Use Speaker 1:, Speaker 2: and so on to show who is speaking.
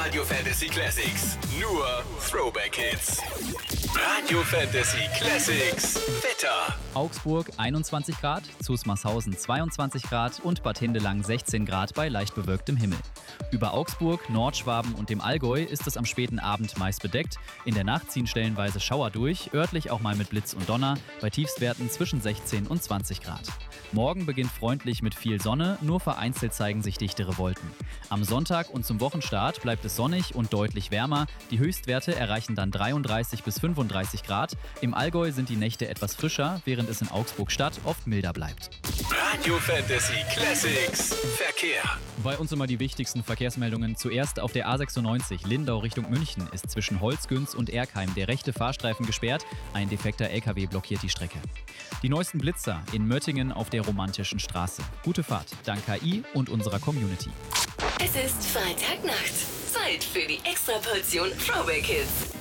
Speaker 1: Radio Fantasy Classics. Nur Throwback Hits. Radio Fantasy Classics. Wetter.
Speaker 2: Augsburg 21 Grad, Zusmarshausen 22 Grad und Bad Hindelang 16 Grad bei leicht bewölktem Himmel. Über Augsburg, Nordschwaben und dem Allgäu ist es am späten Abend meist bedeckt. In der Nacht ziehen stellenweise Schauer durch, örtlich auch mal mit Blitz und Donner, bei Tiefstwerten zwischen 16 und 20 Grad. Morgen beginnt freundlich mit viel Sonne, nur vereinzelt zeigen sich dichtere Wolken. Am Sonntag und zum Wochenstart bleibt es sonnig und deutlich wärmer. Die Höchstwerte erreichen dann 33 bis 35 Grad. Im Allgäu sind die Nächte etwas frischer, während es in Augsburg-Stadt oft milder bleibt.
Speaker 1: Radio Fantasy Classics. Verkehr.
Speaker 2: Bei uns immer die wichtigsten Verkehrsmeldungen. Zuerst auf der A96 Lindau Richtung München ist zwischen Holzgünz und Erkheim der rechte Fahrstreifen gesperrt. Ein defekter LKW blockiert die Strecke. Die neuesten Blitzer in Möttingen auf der Romantischen Straße. Gute Fahrt, dank KI und unserer Community.
Speaker 3: Es ist Freitagnacht. Zeit für die Extraportion Throwback Hits.